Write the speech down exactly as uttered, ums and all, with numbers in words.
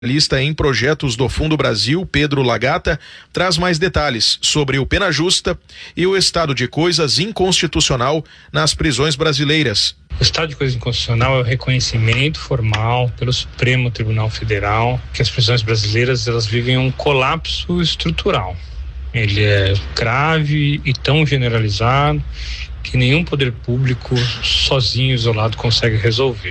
Lista em projetos do Fundo Brasil, Pedro Lagata, traz mais detalhes sobre o pena justa e o estado de coisas inconstitucional nas prisões brasileiras. O estado de coisas inconstitucional é o reconhecimento formal pelo Supremo Tribunal Federal que as prisões brasileiras elas vivem um colapso estrutural. Ele é grave e tão generalizado que nenhum poder público sozinho, isolado, consegue resolver.